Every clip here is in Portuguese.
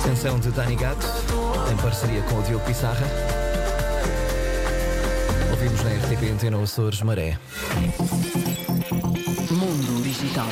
Canção de Dani Gato, em parceria com o Diogo Pissarra. Ouvimos na RTP Antena Açores Maré. Mundo Digital.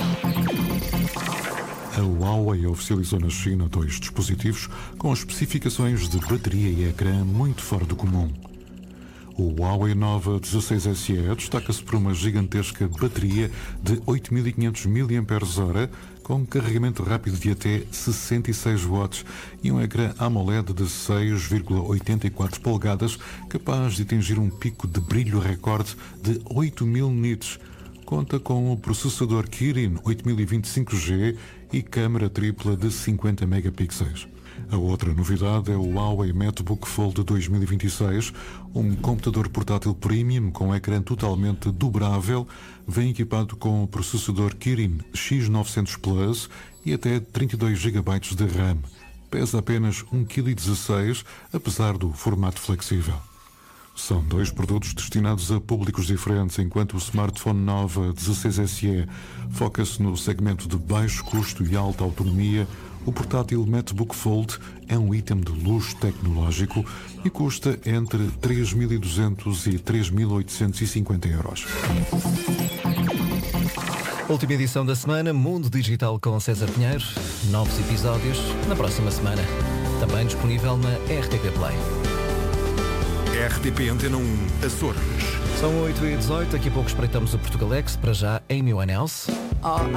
A Huawei oficializou na China 2 dispositivos com especificações de bateria e ecrã muito fora do comum. O Huawei Nova 16 SE destaca-se por uma gigantesca bateria de 8500 mAh com carregamento rápido de até 66 watts e um ecrã AMOLED de 6,84 polegadas capaz de atingir um pico de brilho recorde de 8000 nits. Conta com o processador Kirin 8025G e câmara tripla de 50 megapixels. A outra novidade é o Huawei MateBook Fold 2026, um computador portátil premium com ecrã totalmente dobrável, vem equipado com o processador Kirin X900 Plus e até 32 GB de RAM. Pesa apenas 1,16 kg, apesar do formato flexível. São dois produtos destinados a públicos diferentes, enquanto o smartphone Nova 16 SE foca-se no segmento de baixo custo e alta autonomia. O portátil MateBook Fold é um item de luxo tecnológico e custa entre 3.200 e 3.850 euros. Última edição da semana, Mundo Digital com César Pinheiro. Novos episódios na próxima semana. Também disponível na RTP Play. RTP Antena 1 Açores. São 8h18, daqui a pouco espreitamos o Portugalex. Para já, Amy Winehouse.